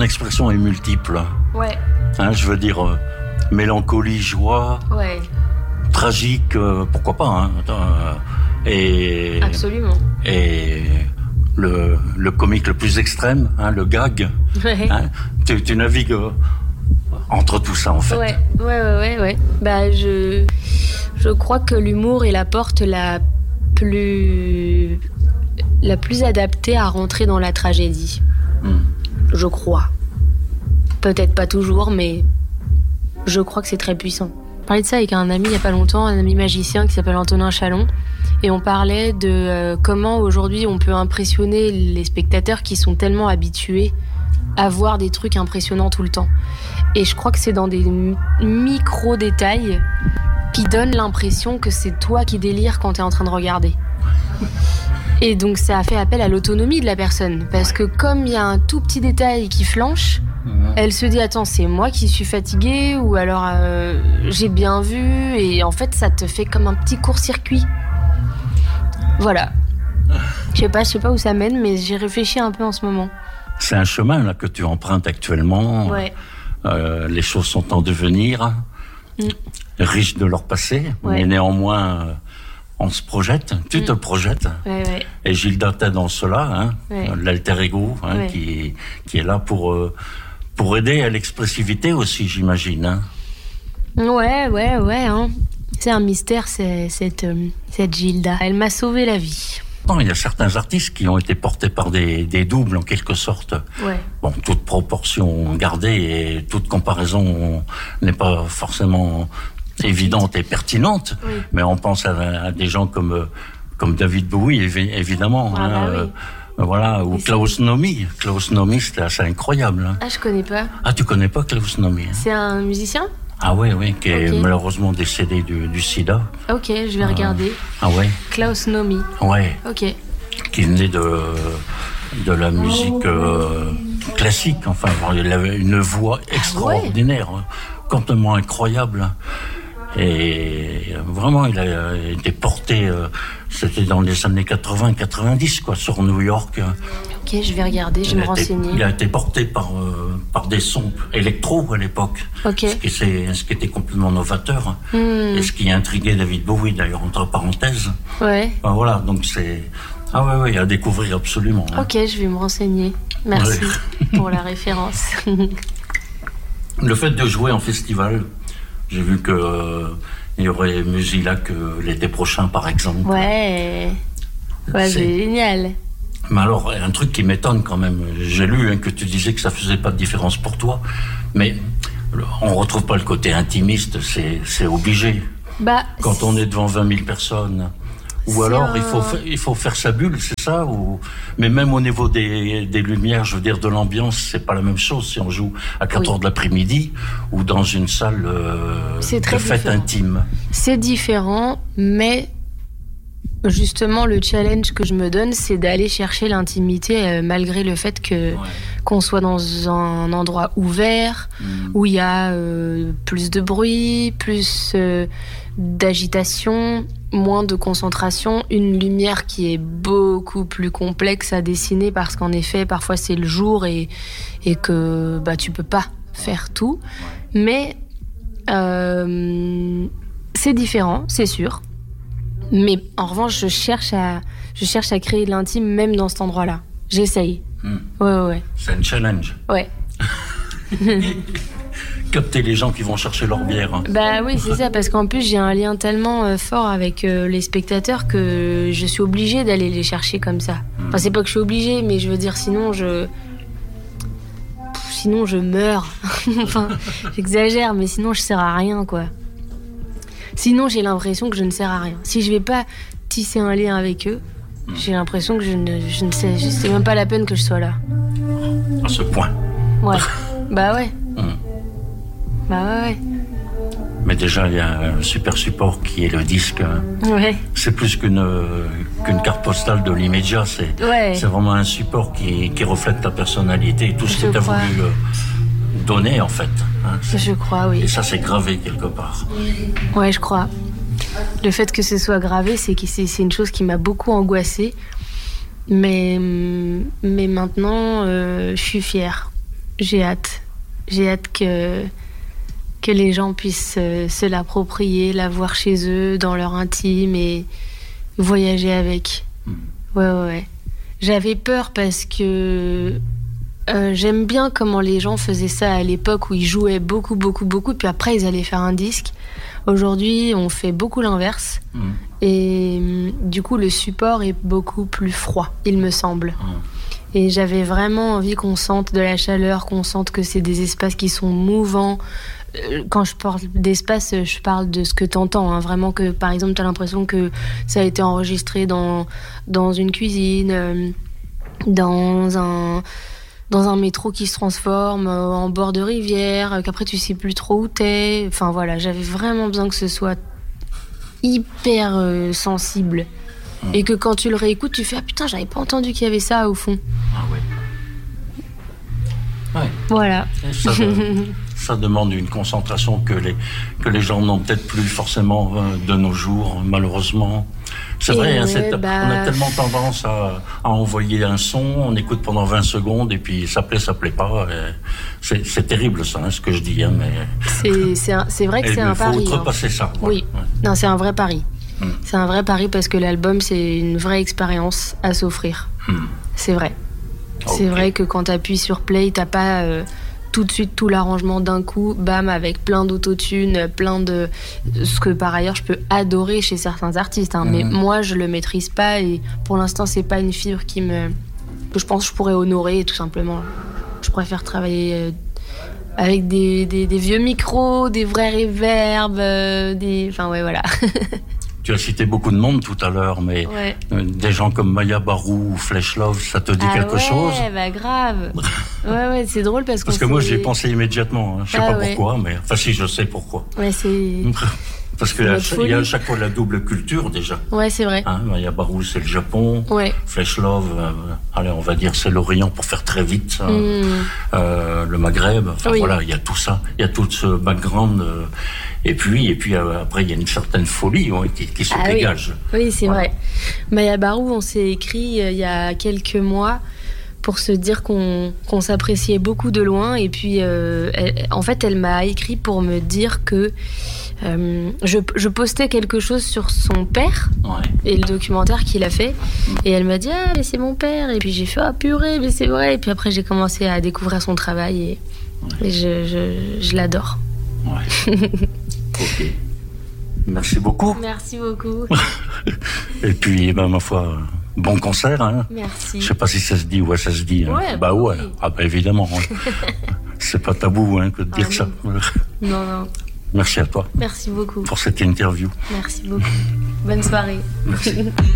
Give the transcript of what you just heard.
expression est multiple. Ouais. Hein, je veux dire, mélancolie, joie, Ouais. tragique, pourquoi pas. Hein, et Absolument. Et le comique le plus extrême, hein, le gag. Ouais. Hein, tu navigues entre tout ça, en fait. Ouais. Bah, je crois que l'humour est la porte la plus adaptée à rentrer dans la tragédie. Je crois. Peut-être pas toujours, mais je crois que c'est très puissant. Je parlais de ça avec un ami il y a pas longtemps, un ami magicien qui s'appelle Antonin Chalon, et on parlait de comment aujourd'hui on peut impressionner les spectateurs qui sont tellement habitués à voir des trucs impressionnants tout le temps. Et je crois que c'est dans des micro-détails qui donnent l'impression que c'est toi qui délires quand t'es en train de regarder. Et donc ça a fait appel à l'autonomie de la personne, parce que comme il y a un tout petit détail qui flanche, elle se dit attends, c'est moi qui suis fatiguée, ou alors j'ai bien vu, et en fait ça te fait comme un petit court-circuit. Voilà. Je sais pas où ça mène, mais j'ai réfléchi un peu en ce moment. C'est un chemin là que tu empruntes actuellement. Ouais. Les choses sont en devenir, riches de leur passé, mais néanmoins on se projette, tu te projettes. Ouais. Et Gilda t'aide dans cela, hein, l'alter ego, hein, qui est là pour aider à l'expressivité aussi, j'imagine. Hein. Ouais. Hein. C'est un mystère, cette Gilda. Elle m'a sauvé la vie. Non, il y a certains artistes qui ont été portés par des doubles, en quelque sorte. Ouais. Bon, toute proportion gardée et toute comparaison n'est pas forcément évidente et pertinente, mais on pense à des gens comme David Bowie, évidemment. Voilà, ou Klaus Nomi. Klaus Nomi, c'était assez incroyable. Hein. Ah, je connais pas. Ah, tu connais pas Klaus Nomi? Hein. C'est un musicien? Ah oui, qui est malheureusement décédé du sida. Ok, je vais regarder. Ah ouais. Klaus Nomi. Ouais. Ok. Qui venait de la musique classique. Enfin, il avait une voix extraordinaire, complètement incroyable. Et vraiment, il a été porté, c'était dans les années 80-90, quoi, sur New York. Ok, je vais regarder, je vais me renseigner. Il a été porté par des sons électro à l'époque, ce qui était complètement novateur, et ce qui intriguait David Bowie, d'ailleurs, entre parenthèses. Ouais. Ben voilà, donc c'est... Ah ouais, à découvrir absolument. Hein. Ok, je vais me renseigner. Merci pour la référence. Le fait de jouer en festival, j'ai vu que il y aurait Musilac l'été prochain, par exemple. Ouais, c'est génial. Mais alors, un truc qui m'étonne quand même, j'ai lu que tu disais que ça faisait pas de différence pour toi, mais on retrouve pas le côté intimiste, c'est obligé. Quand on est devant 20 000 personnes... Ou alors il faut faire sa bulle, c'est ça, mais même au niveau des lumières, je veux dire de l'ambiance, c'est pas la même chose si on joue à 4h de l'après-midi ou dans une salle de fête intime. C'est différent, mais justement le challenge que je me donne, c'est d'aller chercher l'intimité malgré le fait qu'on soit dans un endroit ouvert où il y a plus de bruit, plus d'agitation, moins de concentration, une lumière qui est beaucoup plus complexe à dessiner parce qu'en effet parfois c'est le jour et que tu peux pas faire tout, mais c'est différent, c'est sûr, mais en revanche je cherche à créer de l'intime même dans cet endroit-là, j'essaye. Ouais. C'est un challenge. Ouais. Capter les gens qui vont chercher leur bière. Oui, c'est ça, parce qu'en plus j'ai un lien tellement fort avec les spectateurs que je suis obligée d'aller les chercher comme ça. Enfin, c'est pas que je suis obligée, mais je veux dire, sinon je meurs. Enfin, j'exagère, mais sinon je sers à rien, quoi. Sinon j'ai l'impression que je ne sers à rien. Si je vais pas tisser un lien avec eux, j'ai l'impression que je ne sais, c'est même pas la peine que je sois là. À ce point. Ouais. Ouais. Ouais. Mais déjà, il y a un super support qui est le disque. Ouais. C'est plus qu'une carte postale de l'immédiat. C'est vraiment un support qui reflète ta personnalité et tout ce que tu as voulu donner, en fait. Hein. Je crois, oui. Et ça, c'est gravé quelque part. Ouais, je crois. Le fait que ce soit gravé, c'est une chose qui m'a beaucoup angoissée. Mais maintenant, je suis fière. J'ai hâte. J'ai hâte que les gens puissent se l'approprier, la voir chez eux, dans leur intime et voyager avec. Ouais. J'avais peur parce que j'aime bien comment les gens faisaient ça à l'époque où ils jouaient beaucoup, puis après ils allaient faire un disque. Aujourd'hui, on fait beaucoup l'inverse. Et du coup, le support est beaucoup plus froid, il me semble. Et j'avais vraiment envie qu'on sente de la chaleur, qu'on sente que c'est des espaces qui sont mouvants. Quand je parle d'espace, je parle de ce que t'entends, hein. Vraiment que, par exemple, t'as l'impression que ça a été enregistré dans une cuisine, dans un métro qui se transforme en bord de rivière, qu'après tu sais plus trop où t'es. Enfin voilà, j'avais vraiment besoin que ce soit hyper sensible. Et que quand tu le réécoutes, tu fais « Ah putain, j'avais pas entendu qu'il y avait ça au fond. » Ah ouais. Voilà. Ça demande une concentration que les gens n'ont peut-être plus forcément de nos jours, malheureusement. C'est vrai, on a tellement tendance à envoyer un son, on écoute pendant 20 secondes et puis ça plaît pas. C'est terrible ça, ce que je dis. Mais c'est vrai que c'est un pari. Il faut outrepasser ça. Oui, non, c'est un vrai pari. C'est un vrai pari parce que l'album, c'est une vraie expérience à s'offrir. C'est vrai. Okay. C'est vrai que quand t'appuies sur play, t'as pas tout de suite tout l'arrangement d'un coup, bam, avec plein d'autotune, plein de... Ce que par ailleurs je peux adorer chez certains artistes, hein. Mais moi je le maîtrise pas et pour l'instant c'est pas une fibre que je pense que je pourrais honorer tout simplement. Je préfère travailler avec des vieux micros, des vrais reverbs, enfin ouais voilà. Tu as cité beaucoup de monde tout à l'heure, mais des gens comme Maya Barou ou Flesh Love, ça te dit quelque chose ? Bah grave. Ouais, c'est drôle parce que moi j'y ai pensé immédiatement. Je sais pas pourquoi, mais enfin si je sais pourquoi. Ouais, c'est. Parce qu'il y a à chaque fois la double culture déjà. Ouais, c'est vrai. Maya Barou, c'est le Japon. Ouais. Flesh Love, allez, on va dire c'est l'Orient pour faire très vite. Le Maghreb. Enfin voilà, il y a tout ça, il y a tout ce background. Et puis après il y a une certaine folie qui se dégage. Oui, c'est vrai. Maya Barou, on s'est écrit il y a quelques mois pour se dire qu'on s'appréciait beaucoup de loin. Et puis elle m'a écrit pour me dire que je postais quelque chose sur son père et le documentaire qu'il a fait. Et elle m'a dit « Ah, mais c'est mon père !» Et puis j'ai fait « Ah, purée, mais c'est vrai !» Et puis après j'ai commencé à découvrir son travail et je l'adore. Ouais. Ok. Merci beaucoup. Merci beaucoup. Et puis, ma foi, bon concert. Hein. Merci. Je sais pas si ça se dit ou ça se dit. Ouais, ouais. Oui. Ah bah évidemment. C'est pas tabou que de dire ça. Non. Merci à toi. Merci beaucoup. Pour cette interview. Merci beaucoup. Bonne soirée. Merci.